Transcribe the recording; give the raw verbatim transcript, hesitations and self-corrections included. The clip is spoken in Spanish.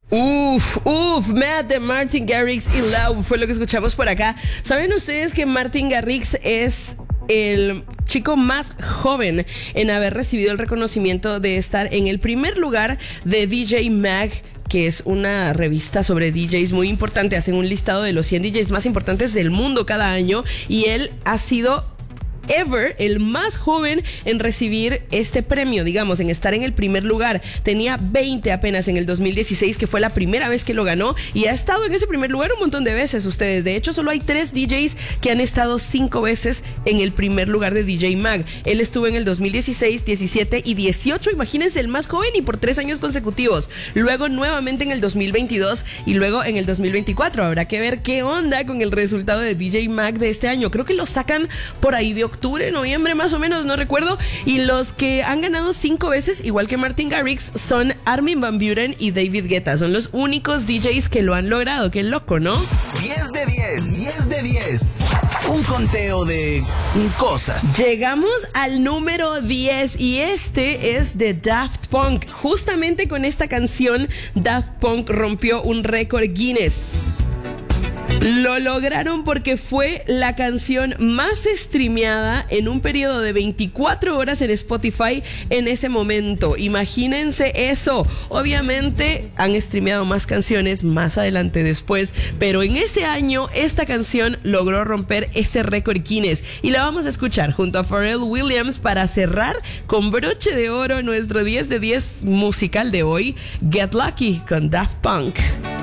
Uf, uf, Mad de Martin Garrix y Love fue lo que escuchamos por acá. ¿Saben ustedes que Martin Garrix es el chico más joven en haber recibido el reconocimiento de estar en el primer lugar de D J Mag, que es una revista sobre D Js muy importante? Hacen un listado de los cien D Js más importantes del mundo cada año y él ha sido ever el más joven en recibir este premio, digamos, en estar en el primer lugar. Tenía veinte apenas en el dos mil dieciséis, que fue la primera vez que lo ganó, y ha estado en ese primer lugar un montón de veces ustedes. De hecho, solo hay tres D Js que han estado cinco veces en el primer lugar de D J Mag. Él estuvo en el dos mil dieciséis, diecisiete y dieciocho, imagínense, el más joven, y por tres años consecutivos. Luego nuevamente en el dos mil veintidós y luego en el dos mil veinticuatro. Habrá que ver qué onda con el resultado de D J Mag de este año. Creo que lo sacan por ahí de octubre, noviembre más o menos, no recuerdo. Y los que han ganado cinco veces, igual que Martin Garrix, son Armin van Buuren y David Guetta. Son los únicos D Js que lo han logrado. Qué loco, ¿no? diez de diez, diez de diez. Un conteo de cosas. Llegamos al número diez y este es de Daft Punk. Justamente con esta canción, Daft Punk rompió un récord Guinness. Lo lograron porque fue la canción más streameada en un periodo de veinticuatro horas en Spotify en ese momento. Imagínense eso. Obviamente han streameado más canciones más adelante después, pero en ese año esta canción logró romper ese récord Guinness y la vamos a escuchar junto a Pharrell Williams para cerrar con broche de oro nuestro diez de diez musical de hoy, Get Lucky con Daft Punk.